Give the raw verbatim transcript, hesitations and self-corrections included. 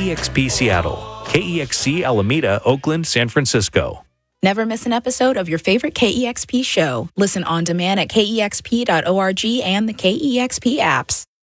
E X P Seattle, K E X C Alameda, Oakland, San Francisco. Never miss an episode of your favorite K E X P show. Listen on demand at K E X P dot org and the K E X P apps.